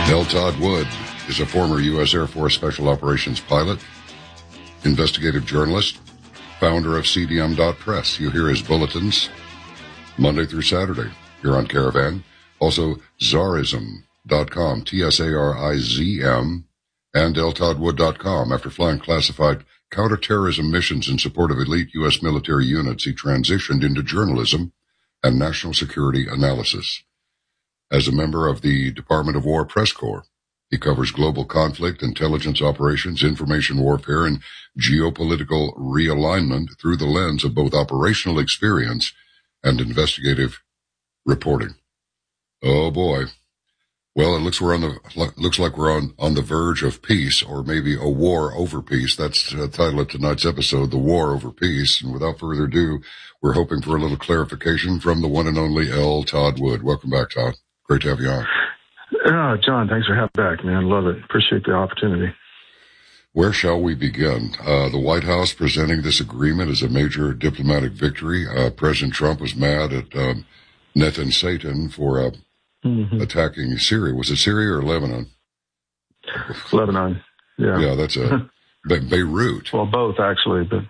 L. Todd Wood is a former U.S. Air Force Special Operations pilot, investigative journalist, founder of CDM.press. You hear his bulletins Monday through Saturday here on Caravan. Also, Tsarizm.com, Tsarizm, and LToddWood.com. After flying classified counterterrorism missions in support of elite U.S. military units, he transitioned into journalism and national security analysis. As a member of the Department of War Press Corps, he covers global conflict, intelligence operations, information warfare, and geopolitical realignment through the lens of both operational experience and investigative reporting. Oh boy. Well, it looks like we're on the verge of peace, or maybe a war over peace. That's the title of tonight's episode, The War Over Peace. And without further ado, we're hoping for a little clarification from the one and only L. Todd Wood. Welcome back, Todd. Great to have you on. John, thanks for having me back, man. Love it. Appreciate the opportunity. Where shall we begin? The White House presenting this agreement as a major diplomatic victory. President Trump was mad at Net and Satan for attacking Syria. Was it Syria or Lebanon? Lebanon. Yeah. Yeah, that's Beirut. Well, both actually, but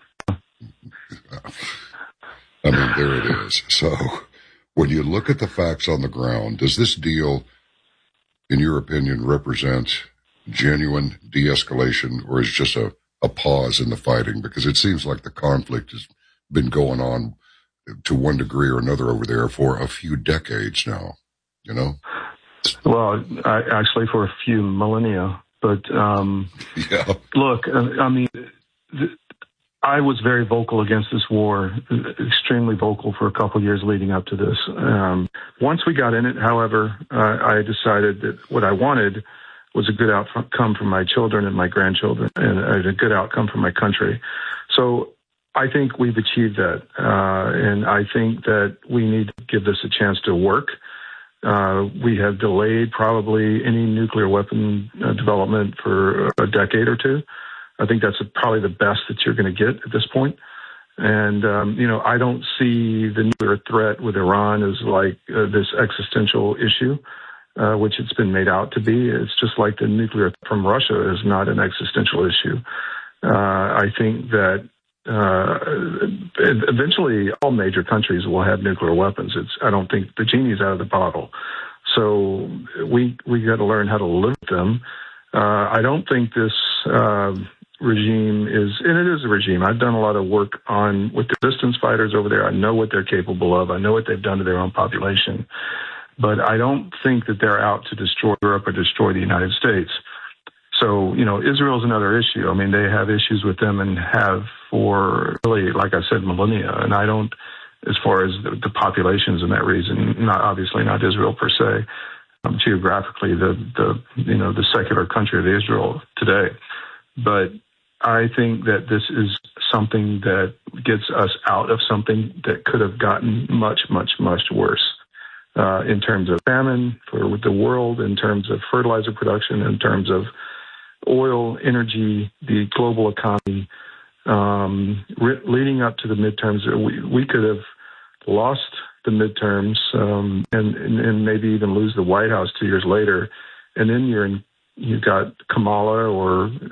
I mean, there it is. So when you look at the facts on the ground, does this deal, in your opinion, represent genuine de-escalation, or is just a pause in the fighting? Because it seems like the conflict has been going on to one degree or another over there for a few decades now, you know? Well, actually for a few millennia. But yeah. Look, I mean, I was very vocal against this war, extremely vocal for a couple of years leading up to this. Once we got in it, however, I decided that what I wanted was a good outcome for my children and my grandchildren, and a good outcome for my country. So I think we've achieved that, and I think that we need to give this a chance to work. We have delayed probably any nuclear weapon development for a decade or two. I think that's probably the best that you're going to get at this point. And, I don't see the nuclear threat with Iran as like this existential issue, which it's been made out to be. It's just like the nuclear from Russia is not an existential issue. I think that eventually all major countries will have nuclear weapons. I don't think the genie's out of the bottle. So we got to learn how to live with them. I don't think this regime is, and it is a regime. I've done a lot of work with the resistance fighters over there. I know what they're capable of. I know what they've done to their own population. But I don't think that they're out to destroy Europe or destroy the United States. So, Israel's another issue. I mean, they have issues with them and have for really, like I said, millennia. And I don't, as far as the populations and that reason, obviously not Israel per se, geographically, the secular country of Israel today. But I think that this is something that gets us out of something that could have gotten much, much, much worse. In terms of famine for the world, in terms of fertilizer production, in terms of oil, energy, the global economy, leading up to the midterms, we could have lost the midterms and maybe even lose the White House 2 years later, and then you've got Kamala or